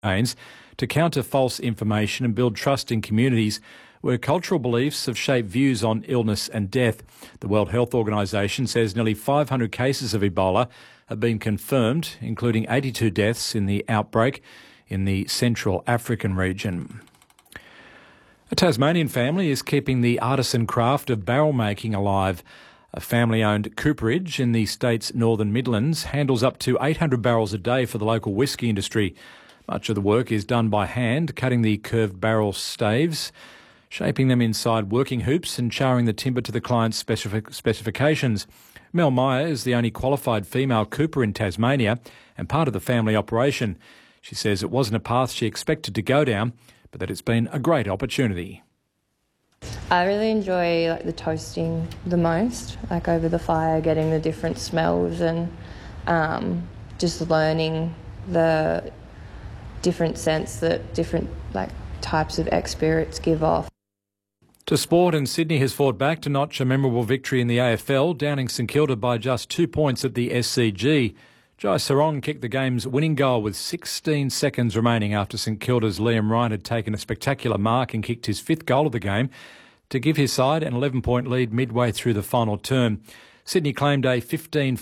campaigns to counter false information and build trust in communities where cultural beliefs have shaped views on illness and death. The World Health Organization says nearly 500 cases of Ebola have been confirmed, including 82 deaths in the outbreak in the Central African region. A Tasmanian family is keeping the artisan craft of barrel making alive. A family-owned cooperage in the state's northern Midlands handles up to 800 barrels a day for the local whisky industry. Much of the work is done by hand, cutting the curved barrel staves, shaping them inside working hoops and charring the timber to the client's specifications. Mel Meyer is the only qualified female cooper in Tasmania and part of the family operation. She says it wasn't a path she expected to go down, but that it's been a great opportunity. I really enjoy the toasting the most, over the fire, getting the different smells and just learning the different scents that different types of ex-spirits give off. To sport, and Sydney has fought back to notch a memorable victory in the AFL, downing St Kilda by just 2 points at the SCG. Jai Sarong kicked the game's winning goal with 16 seconds remaining after St Kilda's Liam Ryan had taken a spectacular mark and kicked his 5th goal of the game to give his side an 11-point lead midway through the final term. Sydney claimed a 15-14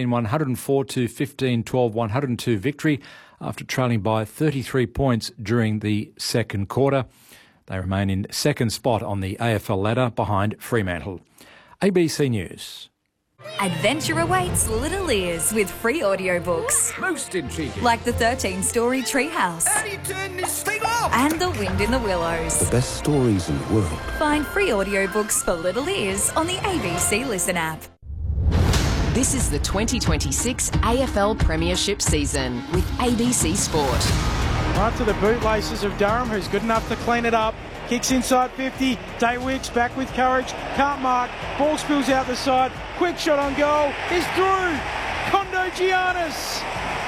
104-15-12 102 victory after trailing by 33 points during the second quarter. They remain in second spot on the AFL ladder behind Fremantle. ABC News. Adventure awaits little ears with free audiobooks. Most intriguing. Like the 13-story Treehouse. How do you turn this thing off? And The Wind in the Willows. The best stories in the world. Find free audiobooks for little ears on the ABC Listen app. This is the 2026 AFL Premiership season with ABC Sport. Right to the bootlaces of Durham, who's good enough to clean it up. Kicks inside 50. Day Wicks back with courage. Can't mark. Ball spills out the side. Quick shot on goal. Is through. Kondo Giannis.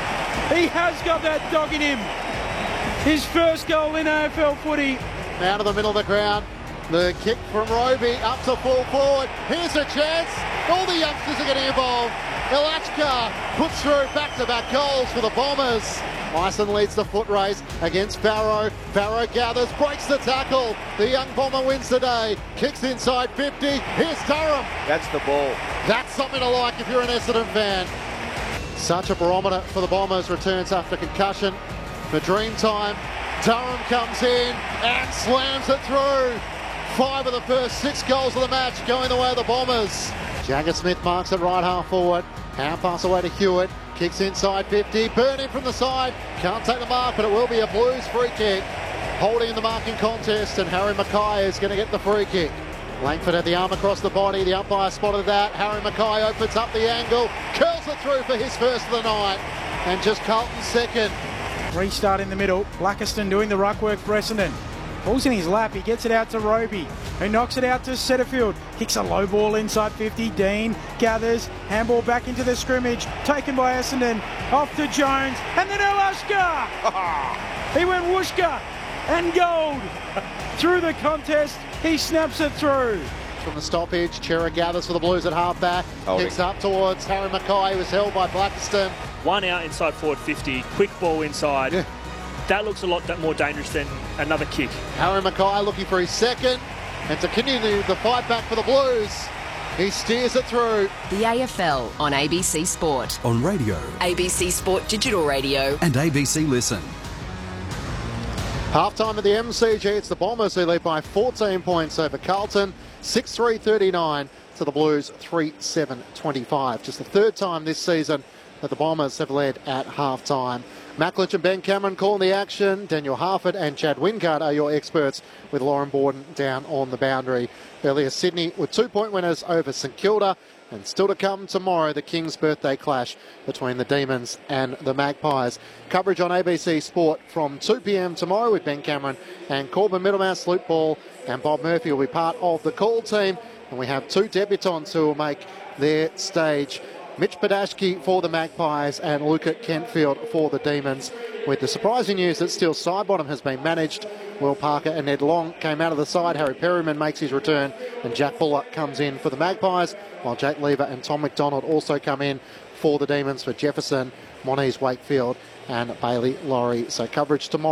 He has got that dog in him. His first goal in AFL footy. Out of the middle of the ground. The kick from Roby up to full forward. Here's a chance. All the youngsters are getting involved. Elachka puts through back-to-back goals for the Bombers. Myson leads the foot race against Farrow. Farrow gathers, breaks the tackle. The young Bomber wins today. Kicks inside 50. Here's Durham. That's the ball. That's something to like if you're an Essendon fan. Such a barometer for the Bombers. Returns after concussion. For dream time, Durham comes in and slams it through. 5 of the first 6 goals of the match going the way of the Bombers. Jagger Smith marks it right half forward. Hand pass away to Hewitt. Kicks inside 50. Burning from the side. Can't take the mark, but it will be a Blues free kick. Holding in the marking contest, and Harry Mackay is going to get the free kick. Langford had the arm across the body. The umpire spotted that. Harry Mackay opens up the angle. Curls it through for his first of the night. And just Carlton's second. Restart in the middle. Blackiston doing the ruck work for Essendon. Ball's in his lap. He gets it out to Roby, who knocks it out to Setterfield. Kicks a low ball inside 50. Dean gathers. Handball back into the scrimmage. Taken by Essendon. Off to Jones. And then Elashka. He went whooshka and gold. Through the contest, he snaps it through. From the stoppage, Chera gathers for the Blues at half-back. Kicks up towards Harry Mackay, who was held by Blackiston. One out inside forward 50. Quick ball inside. Yeah. That looks a lot more dangerous than another kick. Harry Mackay looking for his second. And to continue the fight back for the Blues, he steers it through. The AFL on ABC Sport. On radio. ABC Sport Digital Radio. And ABC Listen. Half-time at the MCG, it's the Bombers who lead by 14 points over Carlton. 6-3-39 to the Blues, 3-7-25. Just the third time this season that the Bombers have led at half-time. Matt Lynch and Ben Cameron calling the action. Daniel Harford and Chad Wingard are your experts, with Lauren Borden down on the boundary. Earlier, Sydney with 2-point winners over St Kilda. And still to come tomorrow, the King's birthday clash between the Demons and the Magpies. Coverage on ABC Sport from 2 p.m. tomorrow with Ben Cameron and Corbin Middlemass, Luke Ball and Bob Murphy will be part of the call team. And we have 2 debutants who will make their stage. Mitch Padashki for the Magpies and Luca Kentfield for the Demons. With the surprising news that Steele Sidebottom has been managed. Will Parker and Ned Long came out of the side. Harry Perryman makes his return and Jack Bullock comes in for the Magpies, while Jake Lever and Tom McDonald also come in for the Demons for Jefferson, Moniz Wakefield and Bailey Laurie. So coverage tomorrow.